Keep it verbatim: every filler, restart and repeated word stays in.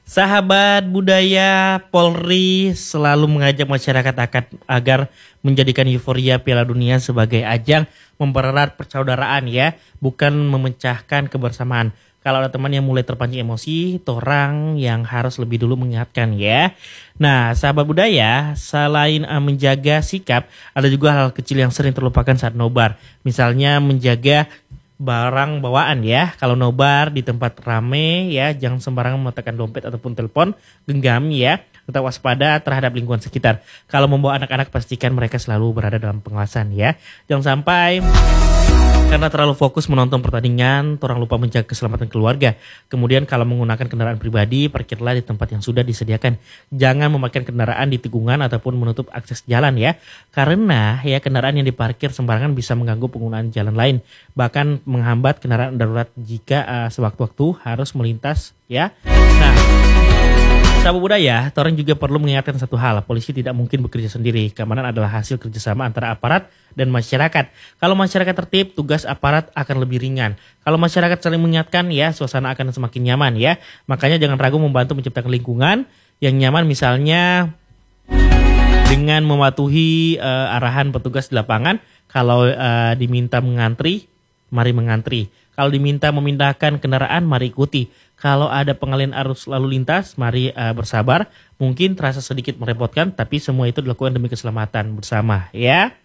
Sahabat budaya, Polri selalu mengajak masyarakat akan agar menjadikan euforia Piala Dunia sebagai ajang mempererat persaudaraan ya, bukan memecahkan kebersamaan. Kalau ada teman yang mulai terpancing emosi, torang yang harus lebih dulu mengingatkan ya. Nah, sahabat budaya, selain uh, menjaga sikap, ada juga hal kecil yang sering terlupakan saat nobar. Misalnya menjaga barang bawaan ya. Kalau nobar di tempat rame ya, jangan sembarangan meletakkan dompet ataupun telepon genggam ya. Tetap waspada terhadap lingkungan sekitar. Kalau membawa anak-anak, pastikan mereka selalu berada dalam pengawasan ya. Jangan sampai karena terlalu fokus menonton pertandingan, orang lupa menjaga keselamatan keluarga. Kemudian kalau menggunakan kendaraan pribadi, parkirlah di tempat yang sudah disediakan. Jangan memarkir kendaraan di tikungan ataupun menutup akses jalan ya. Karena ya kendaraan yang diparkir sembarangan bisa mengganggu penggunaan jalan lain. Bahkan menghambat kendaraan darurat jika uh, sewaktu-waktu harus melintas ya. Nah, sahabat budaya, orang juga perlu mengingatkan satu hal, polisi tidak mungkin bekerja sendiri. Keamanan adalah hasil kerjasama antara aparat dan masyarakat. Kalau masyarakat tertib, tugas aparat akan lebih ringan. Kalau masyarakat saling mengingatkan, ya suasana akan semakin nyaman ya. Makanya jangan ragu membantu menciptakan lingkungan yang nyaman, misalnya dengan mematuhi uh, arahan petugas di lapangan. Kalau uh, diminta mengantri, mari mengantri. Kalau diminta memindahkan kendaraan, mari ikuti. Kalau ada pengalihan arus lalu lintas, mari uh, bersabar. Mungkin terasa sedikit merepotkan, tapi semua itu dilakukan demi keselamatan bersama ya.